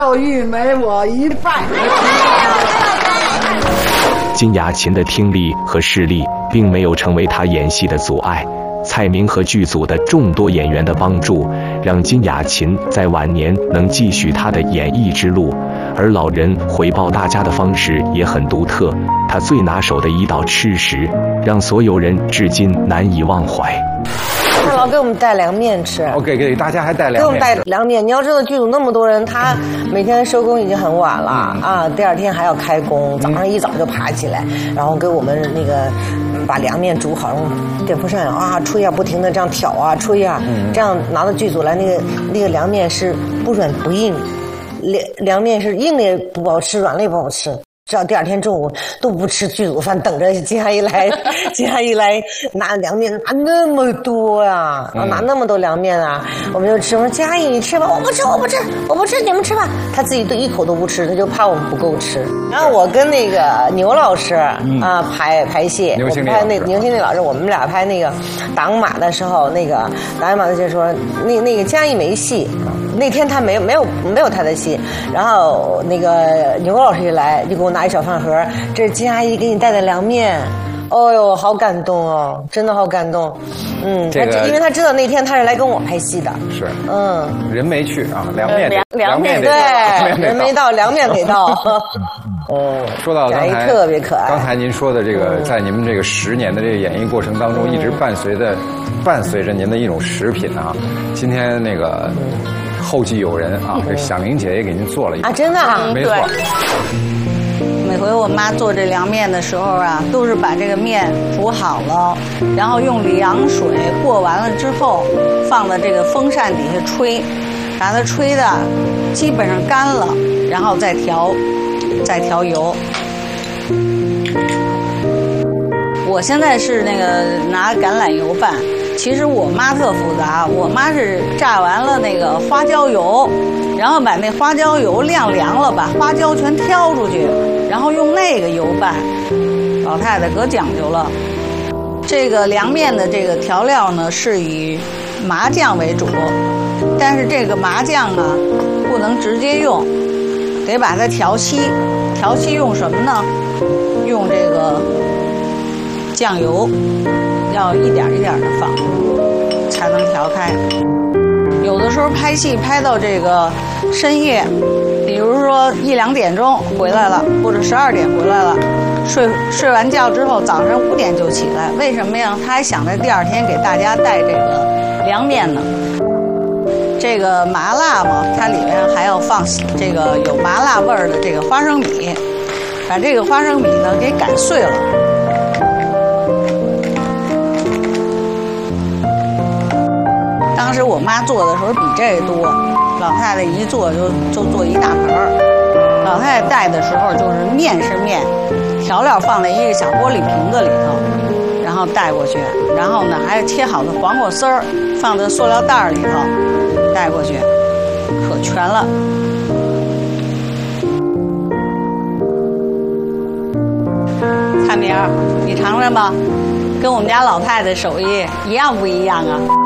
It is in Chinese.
赵玉梅我一拜。 金雅琴的听力和视力并没有成为她演戏的阻碍。蔡明和剧组的众多演员的帮助，让金雅琴在晚年能继续她的演艺之路。而老人回报大家的方式也很独特，他最拿手的一道吃食，让所有人至今难以忘怀。 他老给我们带凉面吃。 给大家还带凉面。 给我们带凉面，你要知道剧组那么多人，他每天收工已经很晚了啊，第二天还要开工，早上一早就爬起来，然后给我们那个把凉面煮好，用电风扇吹啊，不停的这样挑啊吹啊，这样拿到剧组来，那个凉面是不软不硬，凉面是硬的也不好吃，软的也不好吃。直到第二天中午都不吃剧组饭，等着金阿姨来，金阿姨来拿凉面，拿那么多呀，拿那么多凉面啊，我们就吃。我说金阿姨你吃吧，我不吃，你们吃吧。他自己都一口都不吃，他就怕我们不够吃。然后我跟那个牛老师拍戏，我们拍那牛新丽老师，我们俩拍那个挡马的时候，那个挡马的就说那个金阿姨没戏。那天他没有他的戏，然后那个牛老师一来就给我拿一小饭盒，这是金阿姨给你带的凉面，哦呦，好感动哦，真的好感动，因为他知道那天他是来跟我拍戏的， 是，人没去啊，凉面对，人没到，凉面得到。 说到刚才特别可爱， 刚才您说的这个，在你们这个10年的这个演艺过程当中，一直伴随着您的一种食品啊，今天那个。后继有人啊，这响铃姐也给您做了一个真的没错。 每回我妈做这凉面的时候啊，都是把这个面煮好了，然后用凉水过完了之后，放到这个风扇底下吹，把它吹的基本上干了，然后再调油。我现在是那个拿橄榄油拌。其实我妈特复杂，我妈是炸完了那个花椒油，然后把那花椒油晾凉了，把花椒全挑出去，然后用那个油拌。老太太可讲究了。这个凉面的这个调料呢是以麻酱为主，但是这个麻酱啊不能直接用，得把它调稀。调稀用什么呢？用这个酱油。要一点一点的放，才能调开。有的时候拍戏拍到这个深夜，比如说1、2点钟回来了，或者12点回来了，睡完觉之后，早上5点就起来。为什么呀？他还想着第二天给大家带这个凉面呢。这个麻辣嘛，它里面还要放这个有麻辣味儿的这个花生米，把这个花生米呢给擀碎了。当时我妈做的时候比这多，老太太一做就做一大盆儿。老太太带的时候就是面是面，调料放在一个小玻璃瓶子里头，然后带过去。然后呢，还有切好的黄瓜丝儿放在塑料袋里头带过去，可全了。蔡明，你尝尝吧，跟我们家老太太手艺一样不一样啊？